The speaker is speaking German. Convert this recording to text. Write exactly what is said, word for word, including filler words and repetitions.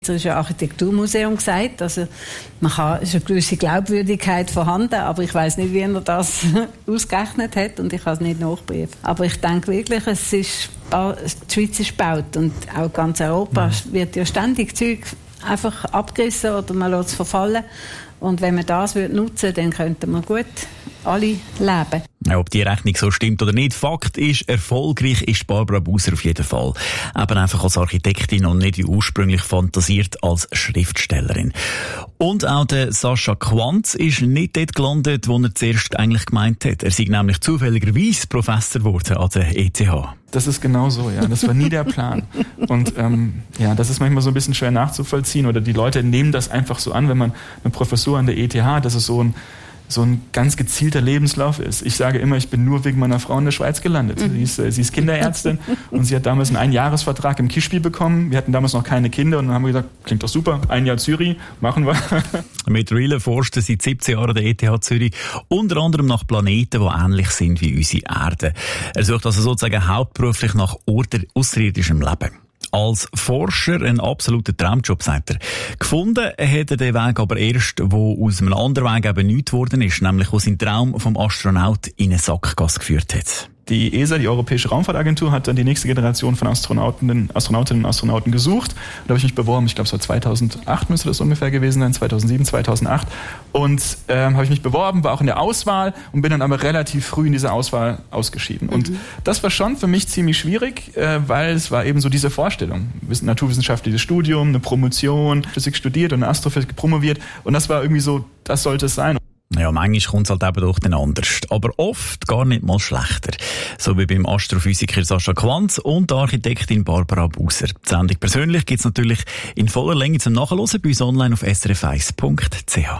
Es ist ein Architekturmuseum gesagt, also man kann, es ist eine gewisse Glaubwürdigkeit vorhanden, aber ich weiß nicht, wie er das ausgerechnet hat und ich kann es nicht nachprüfen. Aber ich denke wirklich, es ist, die Schweiz ist gebaut und auch ganz Europa mhm. wird ja ständig Zeug einfach abgerissen oder man lässt es verfallen. Und wenn man das nutzen würde, dann könnten wir gut alle leben. Ja, ob die Rechnung so stimmt oder nicht, Fakt ist, erfolgreich ist Barbara Buser auf jeden Fall. Eben einfach als Architektin und nicht wie ursprünglich fantasiert als Schriftstellerin. Und auch der Sascha Quanz ist nicht dort gelandet, wo er zuerst eigentlich gemeint hat. Er sei nämlich zufälligerweise Professor geworden an der E T H. Das ist genau so, ja. Das war nie der Plan. Und ähm, ja, das ist manchmal so ein bisschen schwer nachzuvollziehen oder die Leute nehmen das einfach so an, wenn man eine Professur an der E T H hat, dass es so ein so ein ganz gezielter Lebenslauf ist. Ich sage immer, ich bin nur wegen meiner Frau in der Schweiz gelandet. Mhm. Sie ist, sie ist Kinderärztin und sie hat damals einen Einjahresvertrag im Kischbi bekommen. Wir hatten damals noch keine Kinder und dann haben wir gesagt, klingt doch super, ein Jahr Zürich, machen wir. Mit Rille forscht er seit siebzehn Jahren der E T H Zürich, unter anderem nach Planeten, die ähnlich sind wie unsere Erde. Er sucht also sozusagen hauptberuflich nach Orten außerirdischem Leben. Als Forscher ein absoluter Traumjob, sagt er. Gefunden hat er den Weg aber erst, wo aus einem anderen Weg eben nichts geworden ist, nämlich wo sein Traum vom Astronaut in eine Sackgasse geführt hat. Die E S A, die Europäische Raumfahrtagentur, hat dann die nächste Generation von Astronautinnen, Astronautinnen und Astronauten gesucht. Da habe ich mich beworben, ich glaube es war zweitausendacht müsste das ungefähr gewesen sein, zweitausendsieben, zweitausendacht. Und ähm, habe ich mich beworben, war auch in der Auswahl und bin dann aber relativ früh in dieser Auswahl ausgeschieden. Mhm. Und das war schon für mich ziemlich schwierig, äh, weil es war eben so diese Vorstellung. Naturwissenschaftliches Studium, eine Promotion, Physik studiert und Astrophysik promoviert. Und das war irgendwie so, das sollte es sein. Ja, manchmal kommt es halt eben doch dann anders. Aber oft gar nicht mal schlechter. So wie beim Astrophysiker Sascha Quanz und der Architektin Barbara Buser. Die Sendung persönlich gibt es natürlich in voller Länge zum Nachhören bei uns online auf s r f eins punkt c h.